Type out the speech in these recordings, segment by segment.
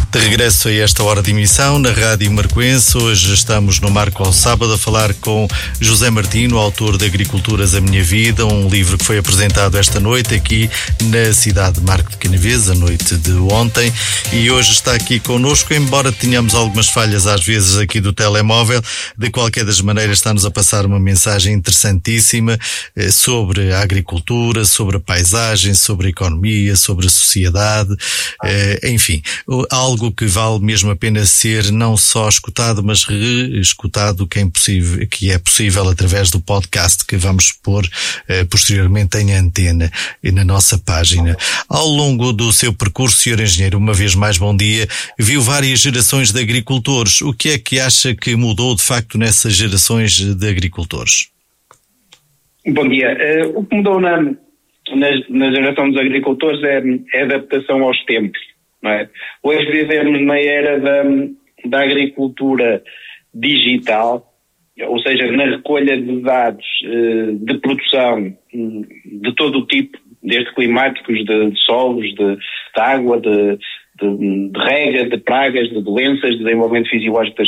De regresso a esta hora de emissão na Rádio Marcoense. Hoje estamos no Marco ao Sábado a falar com José Martino, autor de Agriculturas a Minha Vida, um livro que foi apresentado esta noite aqui na cidade de Marco de Canaveses, a noite de ontem, e hoje está aqui connosco, embora tenhamos algumas falhas às vezes aqui do telemóvel. De qualquer das maneiras está-nos a passar uma mensagem interessantíssima sobre a agricultura, sobre a paisagem, sobre a economia, sobre a sociedade, enfim, algo que vale mesmo a pena ser não só escutado, mas reescutado, que é possível através do podcast que vamos pôr posteriormente em antena e na nossa página. Ao longo do seu percurso, Sr. Engenheiro, uma vez mais bom dia, viu várias gerações de agricultores. O que é que acha que mudou de facto nessas gerações de agricultores? Bom dia. O que mudou na geração dos agricultores é a adaptação aos tempos. Não é? Hoje vivemos na era da agricultura digital, ou seja, na recolha de dados de produção de todo o tipo, desde climáticos, de solos, de água, de rega, de pragas, de doenças, de desenvolvimento fisiológico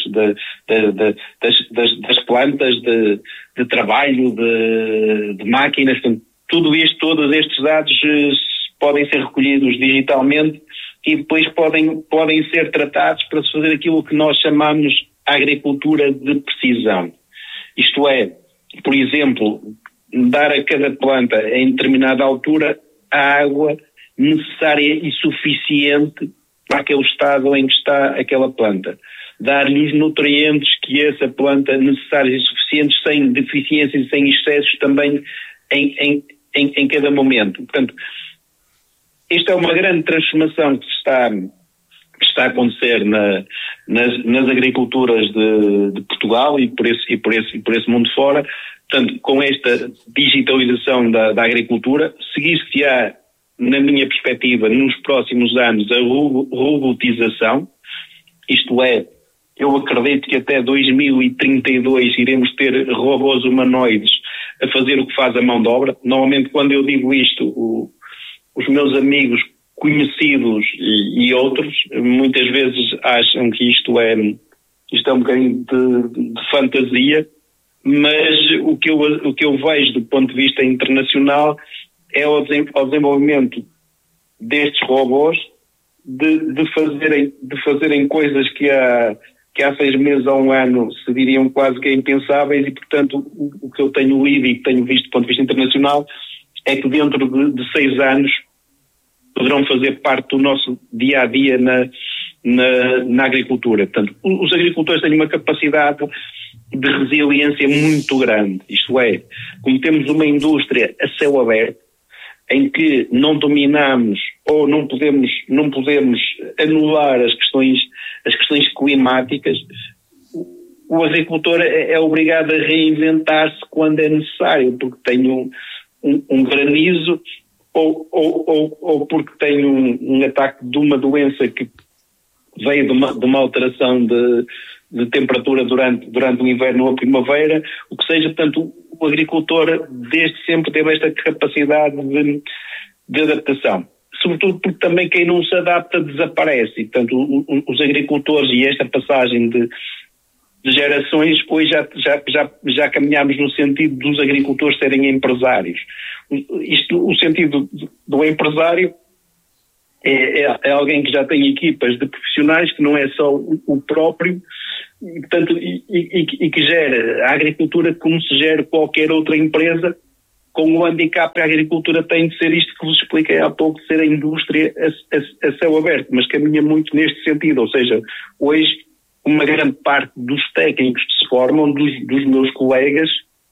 das plantas, de trabalho, de máquinas. Portanto, tudo isto, todos estes dados podem ser recolhidos digitalmente e depois podem ser tratados para se fazer aquilo que nós chamamos agricultura de precisão. Isto é, por exemplo, dar a cada planta em determinada altura a água necessária e suficiente para aquele estado em que está aquela planta. Dar-lhe os nutrientes que essa planta necessários e suficientes, sem deficiências e sem excessos também em cada momento. Portanto, esta é uma grande transformação que está a acontecer nas agriculturas de Portugal e por esse mundo fora. Portanto, com esta digitalização da agricultura, seguir-se-á, na minha perspectiva, nos próximos anos, a robotização. Isto é, eu acredito que até 2032 iremos ter robôs humanoides a fazer o que faz a mão de obra. Normalmente, quando eu digo isto, os meus amigos conhecidos e outros muitas vezes acham que isto é um bocadinho de fantasia, mas o que eu vejo do ponto de vista internacional é o desenvolvimento destes robôs de fazerem coisas que há 6 meses a 1 ano se diriam quase que impensáveis, e portanto o que eu tenho lido e que tenho visto do ponto de vista internacional é que dentro de 6 anos poderão fazer parte do nosso dia-a-dia na agricultura. Portanto, os agricultores têm uma capacidade de resiliência muito grande. Isto é, como temos uma indústria a céu aberto, em que não dominamos ou não podemos anular as questões climáticas, o agricultor é obrigado a reinventar-se quando é necessário, porque tem um granizo ou porque tem um ataque de uma doença que veio de uma alteração de temperatura durante o inverno ou a primavera, o que seja. Portanto, o agricultor desde sempre teve esta capacidade de adaptação. Sobretudo porque também quem não se adapta desaparece. E, portanto, os agricultores, e esta passagem de gerações, hoje já caminhamos no sentido dos agricultores serem empresários. O sentido do empresário é alguém que já tem equipas de profissionais, que não é só o próprio, e, portanto, e que gera a agricultura como se gera qualquer outra empresa, com o handicap que a agricultura tem de ser isto que vos expliquei há pouco, de ser a indústria a céu aberto, mas caminha muito neste sentido. Ou seja, hoje uma grande parte dos técnicos que se formam, dos meus colegas,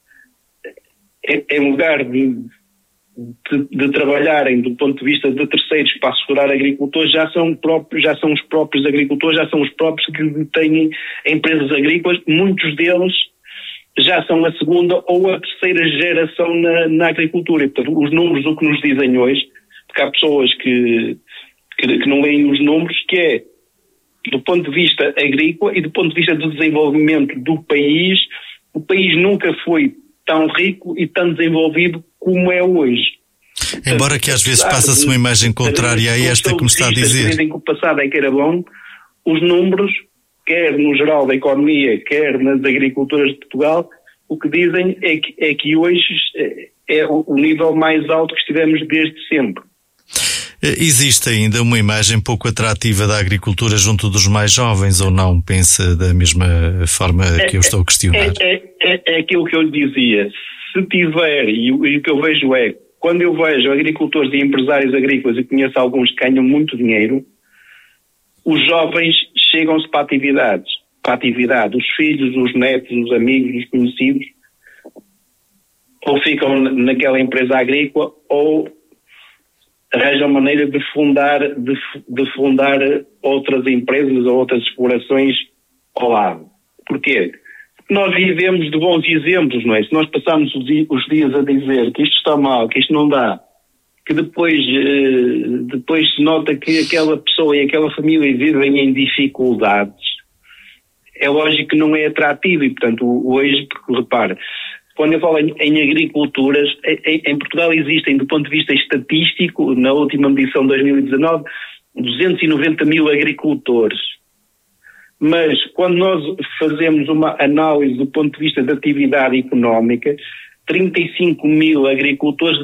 em lugar de trabalharem do ponto de vista de terceiros para assegurar agricultores, já são os próprios agricultores, já são os próprios que têm empresas agrícolas. Muitos deles já são a segunda ou a terceira geração na agricultura. E, portanto, os números, o que nos dizem hoje, porque há pessoas que não leem os números, que é, do ponto de vista agrícola e do ponto de vista do desenvolvimento do país, o país nunca foi tão rico e tão desenvolvido como é hoje. Embora que às vezes passa-se uma imagem contrária a esta que me está a dizer. Em que o passado é que era bom, os números, quer no geral da economia, quer nas agriculturas de Portugal, o que dizem é que hoje é o nível mais alto que estivemos desde sempre. Existe ainda uma imagem pouco atrativa da agricultura junto dos mais jovens, ou não? Pensa da mesma forma que eu estou a questionar? É aquilo que eu lhe dizia. Se tiver, e o que eu vejo é, quando eu vejo agricultores e empresários agrícolas, e conheço alguns que ganham muito dinheiro, os jovens chegam-se para a atividade, os filhos, os netos, os amigos, os conhecidos, ou ficam naquela empresa agrícola, ou arranjam maneira de fundar outras empresas ou outras explorações ao lado. Porquê? Porque nós vivemos de bons exemplos, não é? Se nós passamos os dias a dizer que isto está mal, que isto não dá, que depois se nota que aquela pessoa e aquela família vivem em dificuldades, é lógico que não é atrativo. E, portanto, hoje, porque repare, quando eu falo em agriculturas, em Portugal existem, do ponto de vista estatístico, na última medição de 2019, 290 mil agricultores. Mas quando nós fazemos uma análise do ponto de vista da atividade económica, 35 mil agricultores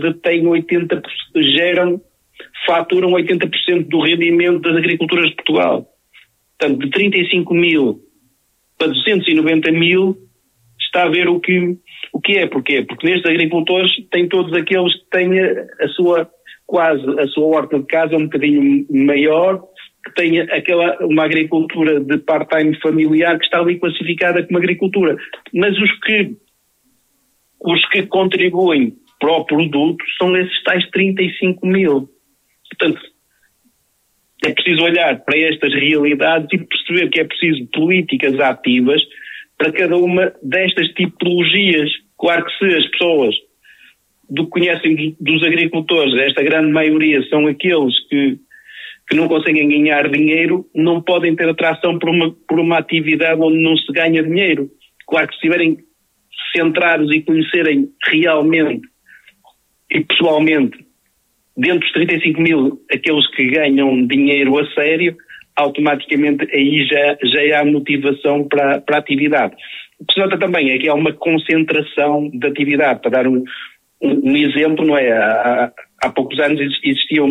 faturam 80% do rendimento das agriculturas de Portugal. Portanto, de 35 mil para 290 mil, está a ver o que é. Porquê? Porque nestes agricultores tem todos aqueles que têm a sua horta de casa um bocadinho maior, que tem uma agricultura de part-time familiar que está ali classificada como agricultura. Mas os que contribuem para o produto são esses tais 35 mil. Portanto, é preciso olhar para estas realidades e perceber que é preciso políticas ativas para cada uma destas tipologias. Claro que se as pessoas do que conhecem dos agricultores, esta grande maioria são aqueles que não conseguem ganhar dinheiro, não podem ter atração por uma atividade onde não se ganha dinheiro. Claro que se estiverem centrados e conhecerem realmente e pessoalmente, dentro dos 35 mil, aqueles que ganham dinheiro a sério, automaticamente aí já há motivação para a atividade. O que se nota também é que há uma concentração de atividade. Para dar um exemplo, não é? Há poucos anos existiam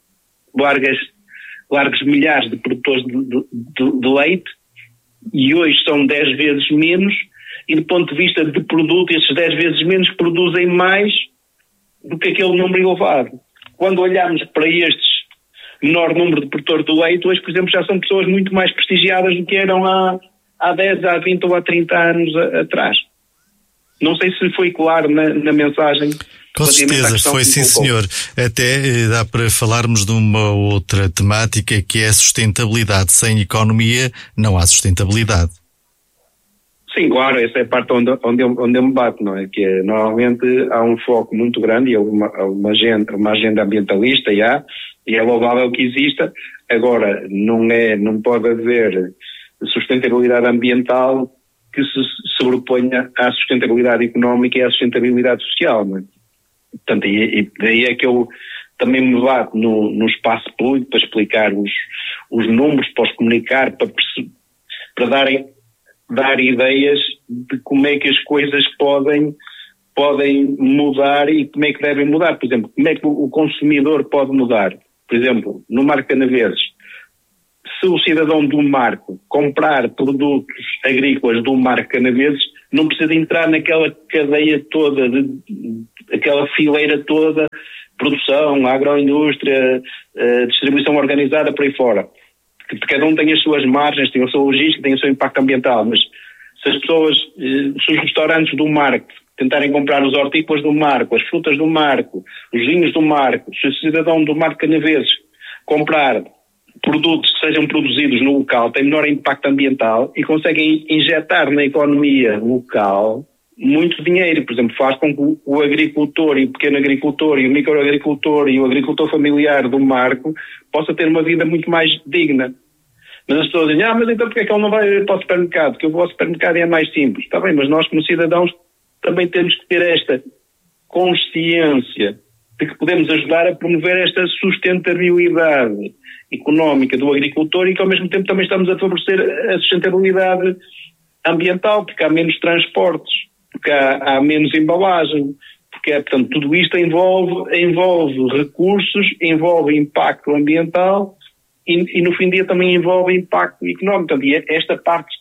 largos milhares de produtores de leite e hoje são 10 vezes menos, e do ponto de vista de produto, esses 10 vezes menos produzem mais do que aquele número elevado. Quando olhamos para estes menor número de produtores de leite, hoje, por exemplo, já são pessoas muito mais prestigiadas do que eram há 10, há 20 ou há 30 anos atrás. Não sei se foi claro na mensagem. Com certeza, foi sim senhor. Até dá para falarmos de uma outra temática que é a sustentabilidade. Sem economia não há sustentabilidade. Sim, claro, essa é a parte onde eu me bato, não é? Que normalmente há um foco muito grande e uma agenda ambientalista e é louvável que exista. Agora, não pode haver sustentabilidade ambiental que se sobreponha à sustentabilidade económica e à sustentabilidade social, não é? Portanto, e daí é que eu também me bato no espaço público para explicar os números, para os comunicar, para dar ideias de como é que as coisas podem mudar e como é que devem mudar. Por exemplo, como é que o consumidor pode mudar. Por exemplo, no Marco Canaveses, se o cidadão do Marco comprar produtos agrícolas do Marco Canaveses, não precisa entrar naquela cadeia toda, aquela fileira toda, produção, agroindústria, distribuição organizada por aí fora. Que cada um tem as suas margens, tem a sua logística, tem o seu impacto ambiental, mas se as pessoas, se os restaurantes do Marco tentarem comprar os hortícolas do Marco, as frutas do Marco, os vinhos do Marco, se o cidadão do Marco Canaveses comprar produtos que sejam produzidos no local, tem menor impacto ambiental e conseguem injetar na economia local muito dinheiro. Por exemplo, faz com que o agricultor e o pequeno agricultor e o microagricultor e o agricultor familiar do Marco possa ter uma vida muito mais digna. Mas as pessoas dizem, mas então porque é que ele não vai para o supermercado? Porque o vosso supermercado é mais simples. Está bem, mas nós como cidadãos também temos que ter esta consciência de que podemos ajudar a promover esta sustentabilidade económica do agricultor e que ao mesmo tempo também estamos a favorecer a sustentabilidade ambiental, porque há menos transportes, porque há menos embalagem, porque portanto, tudo isto envolve recursos, envolve impacto ambiental e no fim do dia também envolve impacto económico. Portanto, e esta parte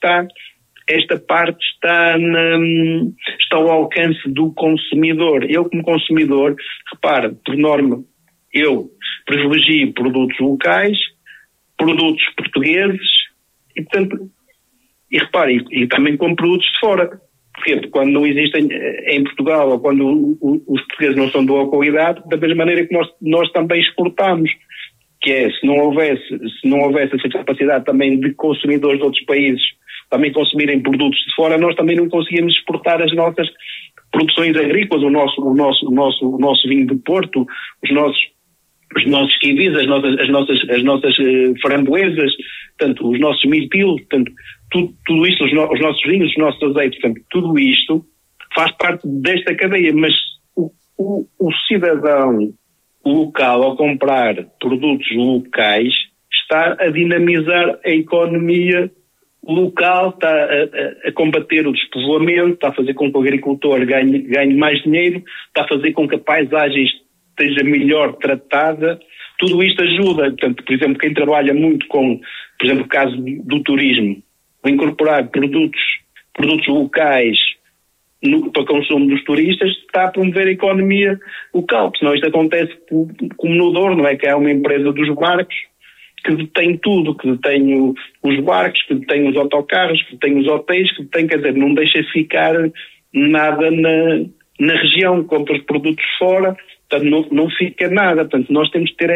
está ao alcance do consumidor. Eu, como consumidor, repara, por norma, eu privilegio produtos locais, produtos portugueses e, portanto, repare, e também com produtos de fora. Porquê? Porque quando não existem em Portugal ou quando os portugueses não são de boa qualidade, da mesma maneira que nós também exportamos, que é, se não houvesse essa capacidade também de consumidores de outros países também consumirem produtos de fora, nós também não conseguimos exportar as nossas produções agrícolas, o nosso vinho de Porto, os nossos kiwis, as nossas framboesas, portanto, os nossos mirtilos, portanto, tudo isto, os nossos vinhos, os nossos azeites, portanto, tudo isto faz parte desta cadeia, mas o cidadão local, ao comprar produtos locais, está a dinamizar a economia local, está a combater o despovoamento, está a fazer com que o agricultor ganhe mais dinheiro, está a fazer com que a paisagem esteja melhor tratada. Tudo isto ajuda, portanto, por exemplo, quem trabalha muito com, por exemplo, o caso do turismo, incorporar produtos locais para consumo dos turistas, está a promover a economia local, porque senão isto acontece como no Douro, não é? Que é uma empresa dos barcos que detém tudo, que detém os barcos, que detém os autocarros, que detém os hotéis, que detém, quer dizer, não deixa ficar nada na região, compra os produtos fora, portanto não fica nada. Portanto, nós temos que ter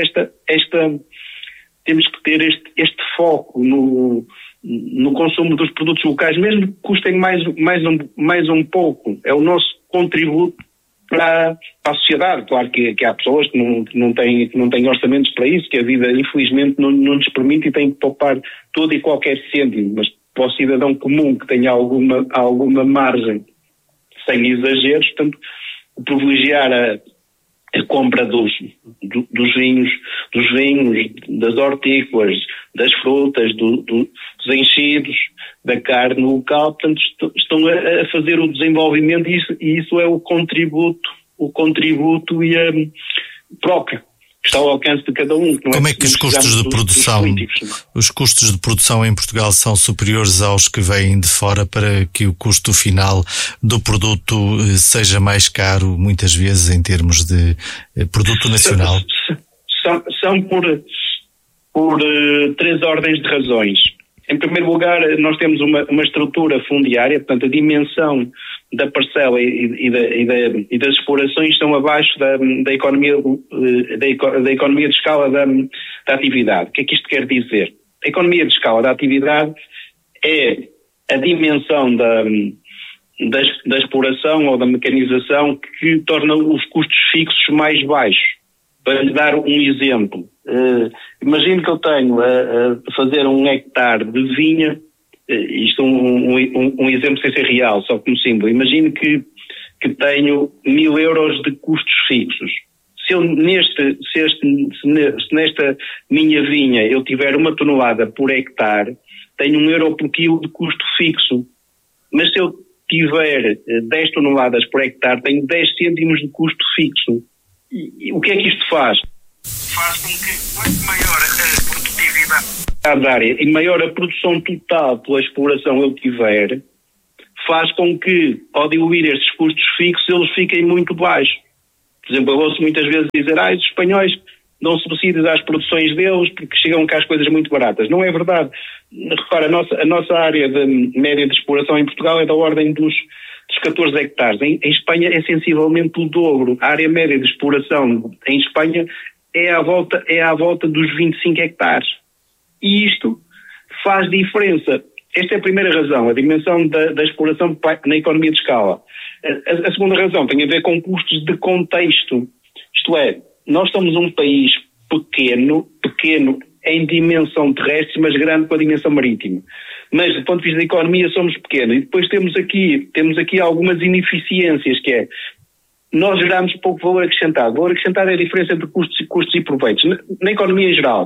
este foco no consumo dos produtos locais, mesmo que custem mais um pouco. É o nosso contributo para a sociedade. Claro que há pessoas que não têm orçamentos para isso, que a vida infelizmente não nos permite e tem que poupar todo e qualquer cêntimo, mas para o cidadão comum que tenha alguma margem, sem exageros, portanto, privilegiar a compra dos vinhos, das hortícolas, das frutas, dos enchidos, da carne local, portanto estão a fazer o desenvolvimento e isso é o contributo próprio, que está ao alcance de cada um. Como é que os custos de produção em Portugal são superiores aos que vêm de fora para que o custo final do produto seja mais caro, muitas vezes em termos de produto nacional? São por 3 ordens de razões. Em primeiro lugar, nós temos uma estrutura fundiária, portanto a dimensão da parcela e das explorações estão abaixo da economia de escala da atividade. O que é que isto quer dizer? A economia de escala da atividade é a dimensão da exploração ou da mecanização que torna os custos fixos mais baixos. Para lhe dar um exemplo, imagino que eu tenho a fazer 1 hectare de vinha, isto é um exemplo sem ser real, só como símbolo. Imagino que tenho 1.000 euros de custos fixos. Se nesta minha vinha eu tiver 1 tonelada por hectare, tenho 1 euro por quilo de custo fixo. Mas se eu tiver 10 toneladas por hectare, tenho 10 cêntimos de custo fixo. E o que é que isto faz? Faz com que, quanto maior a produtividade da área e maior a produção total pela exploração eu tiver, faz com que, ao diluir estes custos fixos, eles fiquem muito baixos. Por exemplo, eu ouço muitas vezes dizer os espanhóis dão subsídios às produções deles porque chegam cá as coisas muito baratas. Não é verdade. Repara, a nossa área de média de exploração em Portugal é da ordem dos 14 hectares. Em Espanha é sensivelmente o dobro. A área média de exploração em Espanha é à volta dos 25 hectares. E isto faz diferença. Esta é a primeira razão, a dimensão da exploração na economia de escala. A segunda razão tem a ver com custos de contexto. Isto é, nós somos um país pequeno em dimensão terrestre, mas grande com a dimensão marítima. Mas, do ponto de vista da economia, somos pequenos. E depois temos aqui algumas ineficiências, que é, nós geramos pouco valor acrescentado. Valor acrescentado é a diferença entre custos e proveitos. Na economia em geral,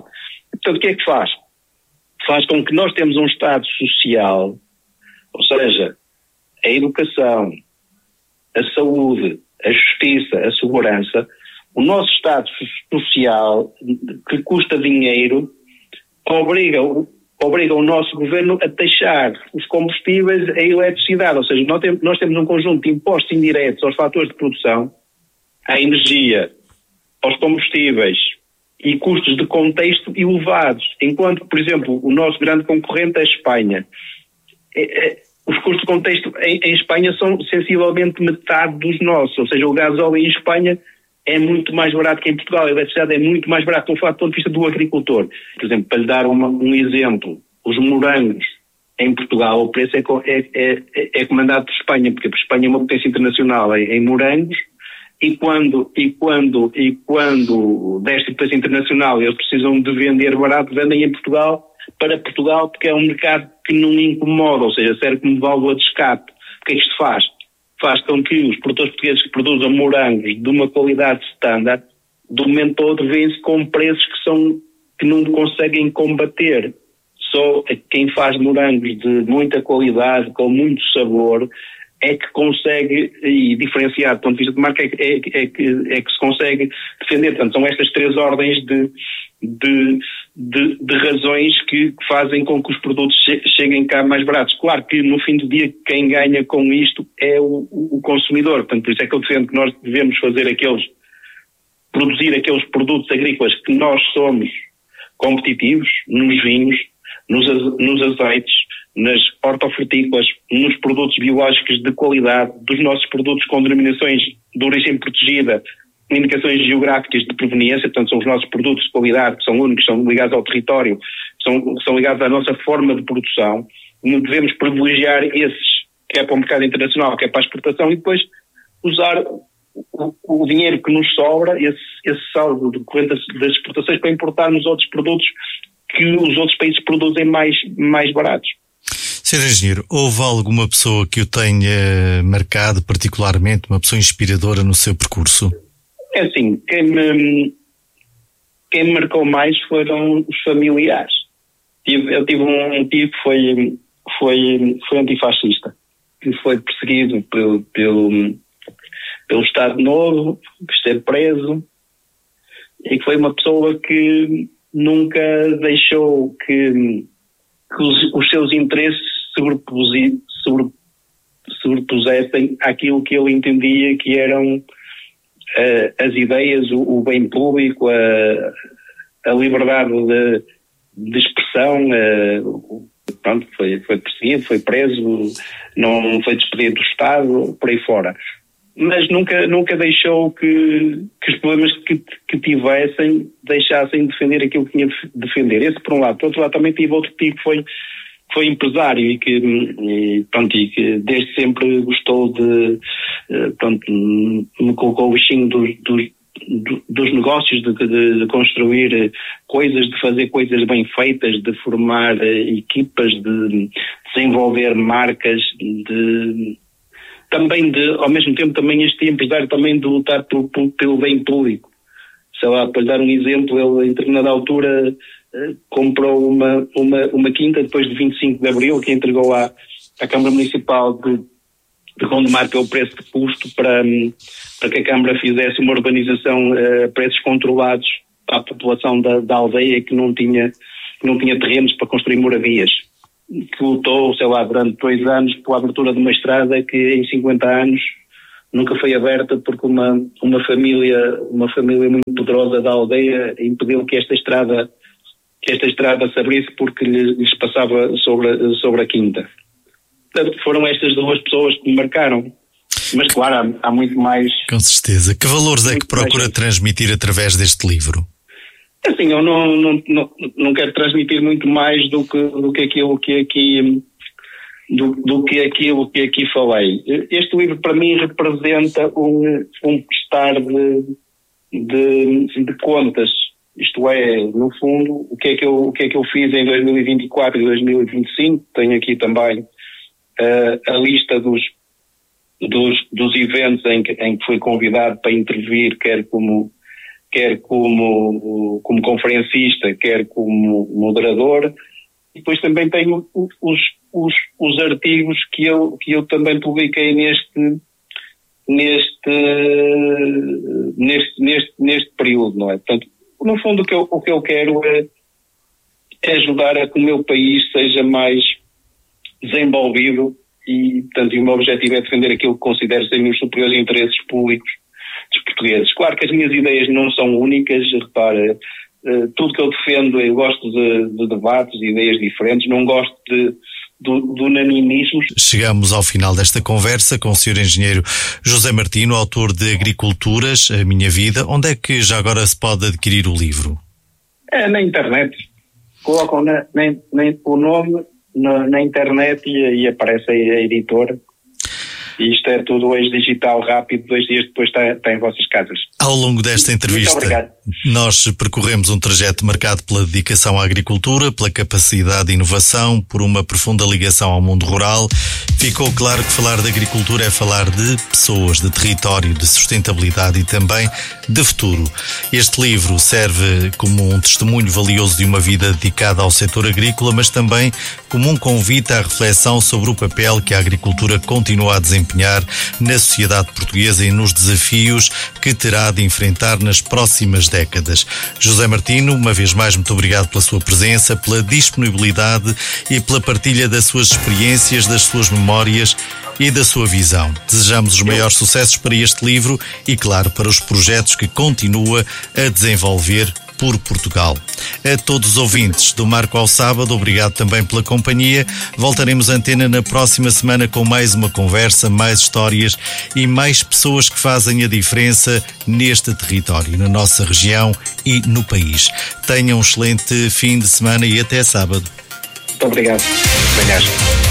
Portanto, o que é que faz? Faz com que nós temos um Estado social, ou seja, a educação, a saúde, a justiça, a segurança. O nosso Estado social, que custa dinheiro, obriga o nosso governo a taxar os combustíveis, a eletricidade. Ou seja, nós temos um conjunto de impostos indiretos aos fatores de produção, à energia, aos combustíveis e custos de contexto elevados. Enquanto, por exemplo, o nosso grande concorrente é a Espanha. Os custos de contexto em Espanha são sensivelmente metade dos nossos. Ou seja, o gasóleo em Espanha é muito mais barato que em Portugal, a eletricidade é muito mais barata, do ponto de vista do agricultor. Por exemplo, para lhe dar um exemplo, os morangos em Portugal, o preço é comandado por Espanha, porque Espanha é uma potência internacional em morangos, e quando desta potência internacional eles precisam de vender barato, vendem em Portugal, para Portugal, porque é um mercado que não incomoda, ou seja, serve como válvula de escape. O que é que isto faz? Faz com que os produtores portugueses que produzam morangos de uma qualidade standard, de um momento a outro, vêm-se com preços que não conseguem combater. Só quem faz morangos de muita qualidade, com muito sabor, é que consegue, e diferenciar do ponto de vista de marca, é que se consegue defender. Portanto, são estas três ordens de razões que fazem com que os produtos cheguem cá mais baratos. Claro que no fim do dia quem ganha com isto é o consumidor. Portanto, por isso é que eu defendo que nós devemos produzir aqueles produtos agrícolas que nós somos competitivos, nos vinhos, nos azeites, nas hortofrutícolas, nos produtos biológicos de qualidade, dos nossos produtos com denominações de origem protegida, indicações geográficas de proveniência. Portanto, são os nossos produtos de qualidade, que são únicos, são ligados ao território, são ligados à nossa forma de produção. Devemos privilegiar esses, que é para o mercado internacional, que é para a exportação, e depois usar o dinheiro que nos sobra, esse saldo decorrente das exportações, para importarmos outros produtos que os outros países produzem mais baratos. Sr. Engenheiro, houve alguma pessoa que o tenha marcado particularmente, uma pessoa inspiradora no seu percurso? É assim, quem me marcou mais foram os familiares. Eu tive um tio que foi antifascista, que foi perseguido pelo Estado Novo, que esteve preso, e que foi uma pessoa que nunca deixou que os seus interesses sobrepusessem àquilo que ele entendia que eram as ideias, o bem público, a liberdade de expressão. Pronto, foi perseguido, foi preso, não foi despedido do Estado, por aí fora. Mas nunca deixou que os problemas que tivessem deixassem de defender aquilo que tinha de defender. Esse por um lado. Por outro lado, também tive outro tipo que foi empresário e que desde sempre gostou me colocou o bichinho dos negócios, de construir coisas, de fazer coisas bem feitas, de formar equipas, de desenvolver marcas, ao mesmo tempo também este empresário também de lutar pelo bem público. Sei lá, para lhe dar um exemplo, ele em determinada altura comprou uma quinta depois de 25 de Abril, que entregou à Câmara Municipal de Gondomar pelo preço de custo para que a Câmara fizesse uma urbanização a preços controlados para a população da aldeia que não tinha terrenos para construir moradias. Que lutou, sei lá, durante 2 anos pela abertura de uma estrada que em 50 anos nunca foi aberta porque uma família muito poderosa da aldeia impediu que esta estrada se abrisse porque lhes passava sobre a quinta. Portanto, foram estas 2 pessoas que me marcaram. Mas claro, há muito mais. Com certeza. Que valores é que procura transmitir através deste livro? Assim, eu não quero transmitir muito mais do que aquilo que aqui falei. Este livro para mim representa um prestar de contas. Isto é, no fundo, o que é que eu fiz em 2024 e 2025. Tenho aqui também a lista dos eventos em que fui convidado para intervir, quer como quer como conferencista, quer como moderador. E depois também tenho os artigos que eu também publiquei neste período, não é? Portanto, no fundo o que eu quero é ajudar a que o meu país seja mais desenvolvido e, portanto, o meu objetivo é defender aquilo que considero serem os superiores interesses públicos dos portugueses. Claro que as minhas ideias não são únicas, repara, tudo que eu defendo, eu gosto de debates, de ideias diferentes, não gosto de unanimismos. Chegamos ao final desta conversa com o Sr. Engenheiro José Martino, autor de Agriculturas, A Minha Vida. Onde é que já agora se pode adquirir o livro? Na internet. Colocam o nome na internet e aparece aí a editora. E isto é tudo hoje digital, rápido, 2 dias depois está em vossas casas. Ao longo desta entrevista, nós percorremos um trajeto marcado pela dedicação à agricultura, pela capacidade de inovação, por uma profunda ligação ao mundo rural. Ficou claro que falar de agricultura é falar de pessoas, de território, de sustentabilidade e também de futuro. Este livro serve como um testemunho valioso de uma vida dedicada ao setor agrícola, mas também como um convite à reflexão sobre o papel que a agricultura continua a desempenhar na sociedade portuguesa e nos desafios que terá de enfrentar nas próximas décadas. José Martino, uma vez mais, muito obrigado pela sua presença, pela disponibilidade e pela partilha das suas experiências, das suas memórias e da sua visão. Desejamos os maiores sucessos para este livro e, claro, para os projetos que continua a desenvolver por Portugal. A todos os ouvintes do Marco ao Sábado, obrigado também pela companhia. Voltaremos à antena na próxima semana com mais uma conversa, mais histórias e mais pessoas que fazem a diferença neste território, na nossa região e no país. Tenham um excelente fim de semana e até sábado. Muito obrigado. Bem-aja.